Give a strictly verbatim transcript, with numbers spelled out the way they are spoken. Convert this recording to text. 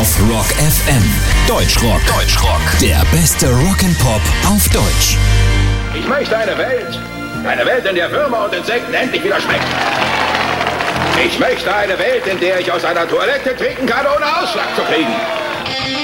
auf Rock F M. Deutschrock. Deutschrock. Der beste Rock'n'Pop auf Deutsch. Ich möchte eine Welt, eine Welt, in der Würmer und Insekten endlich wieder schmecken. Ich möchte eine Welt, in der ich aus einer Toilette trinken kann, ohne Ausschlag zu kriegen.